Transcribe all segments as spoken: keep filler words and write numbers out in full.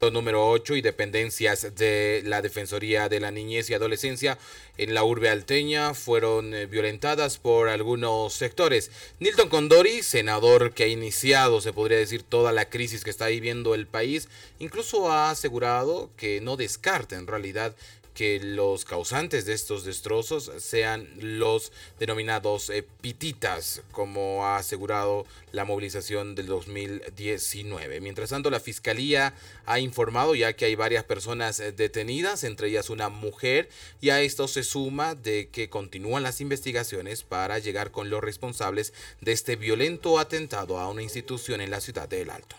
Número ocho y dependencias de la Defensoría de la Niñez y Adolescencia en la urbe alteña fueron eh, violentadas por algunos sectores. Nilton Condori, senador que ha iniciado, se podría decir, toda la crisis que está viviendo el país, incluso ha asegurado que no descarta en realidad que los causantes de estos destrozos sean los denominados eh, pititas, como ha asegurado la movilización del dos mil diecinueve. Mientras tanto, la Fiscalía ha informado ya que hay varias personas eh, detenidas, entre ellas una mujer, y a esto se suma de que continúan las investigaciones para llegar con los responsables de este violento atentado a una institución en la ciudad de El Alto.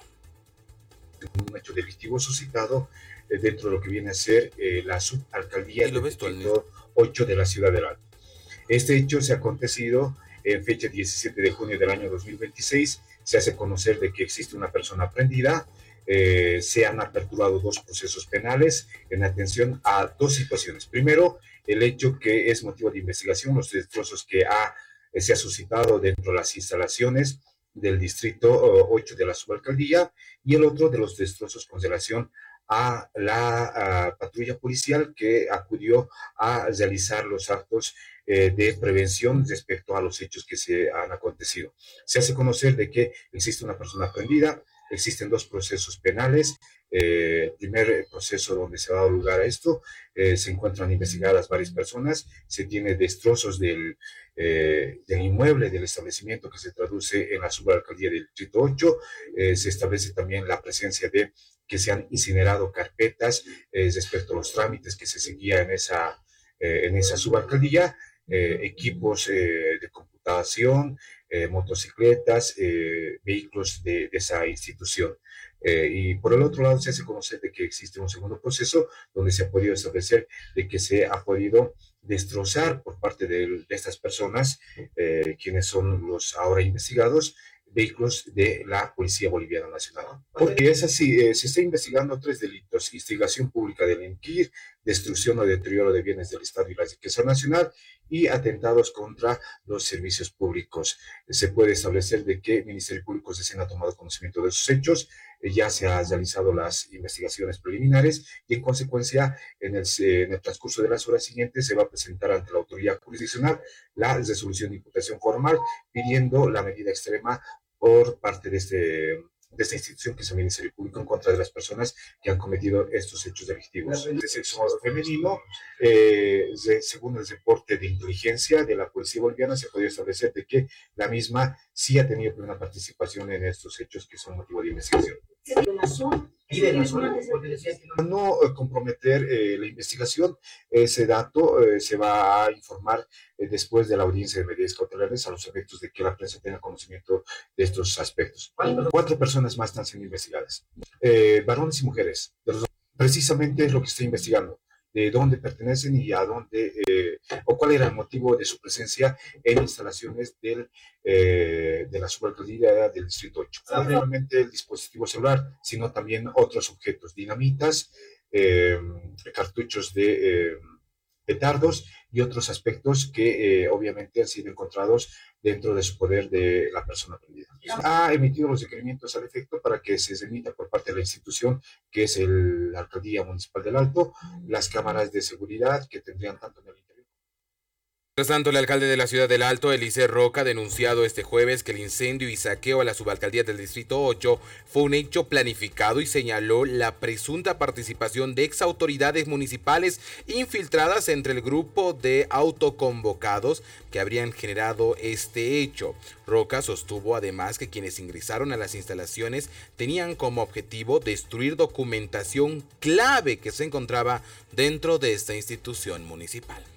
Un hecho delictivo suscitado eh, dentro de lo que viene a ser eh, la subalcaldía del distrito ocho de la ciudad del Alto. Este hecho se ha acontecido en fecha diecisiete de junio del año dos mil veintiséis. Se hace conocer de que existe una persona prendida. Eh, se han aperturado dos procesos penales en atención a dos situaciones. Primero, el hecho que es motivo de investigación, los destrozos que ha, eh, se ha suscitado dentro de las instalaciones del distrito ocho de la subalcaldía, y el otro de los destrozos con relación a la a patrulla policial que acudió a realizar los actos eh, de prevención respecto a los hechos que se han acontecido. Se hace conocer de que existe una persona prendida, existen dos procesos penales. Eh, el primer proceso donde se ha dado lugar a esto, eh, se encuentran investigadas varias personas, se tiene destrozos del, eh, del inmueble, del establecimiento que se traduce en la subalcaldía del distrito ocho, eh, se establece también la presencia de que se han incinerado carpetas eh, respecto a los trámites que se seguía en esa, eh, en esa subalcaldía, eh, equipos eh, de computación, eh, motocicletas, eh, vehículos de, de esa institución. Eh, y por el otro lado se hace conocer de que existe un segundo proceso donde se ha podido establecer de que se ha podido destrozar por parte de, de estas personas, eh, quienes son los ahora investigados, vehículos de la Policía Boliviana Nacional. Porque es así, eh, se está investigando tres delitos: instigación pública de delinquir, destrucción o deterioro de bienes del Estado y la riqueza nacional, y atentados contra los servicios públicos. Se puede establecer de que el Ministerio Público recién ha tomado conocimiento de esos hechos, eh, ya se han realizado las investigaciones preliminares, y en consecuencia, en el, en el transcurso de las horas siguientes, se va a presentar ante la autoridad jurisdiccional la resolución de imputación formal pidiendo la medida extrema por parte de, este, de esta institución, que es el Ministerio Público, en contra de las personas que han cometido estos hechos delictivos. De sexo femenino, eh, de, según el reporte de inteligencia de la Policía Boliviana, se podría establecer de que la misma sí ha tenido plena participación en estos hechos que son motivo de investigación. No eh, comprometer eh, la investigación, ese dato eh, se va a informar eh, después de la audiencia de medidas cautelares, a los efectos de que la prensa tenga conocimiento de estos aspectos. Cuatro personas más están siendo investigadas, eh, varones y mujeres. De los, precisamente es lo que estoy investigando, de dónde pertenecen y a dónde, eh, o cuál era el motivo de su presencia en instalaciones del, eh, de la subalcaldía del distrito ocho. No solamente el dispositivo celular, sino también otros objetos, dinamitas, eh, cartuchos de eh, petardos y otros aspectos que eh, obviamente han sido encontrados dentro de su poder de la persona prendida. Ha emitido los requerimientos al efecto para que se remita por parte de la institución, que es el, la Alcaldía Municipal del Alto, las cámaras de seguridad que tendrían tanto en el interior. Mientras tanto, el alcalde de la ciudad del Alto, Eliezer Roca, ha denunciado este jueves que el incendio y saqueo a la subalcaldía del distrito ocho fue un hecho planificado y señaló la presunta participación de exautoridades municipales infiltradas entre el grupo de autoconvocados que habrían generado este hecho. Roca sostuvo además que quienes ingresaron a las instalaciones tenían como objetivo destruir documentación clave que se encontraba dentro de esta institución municipal.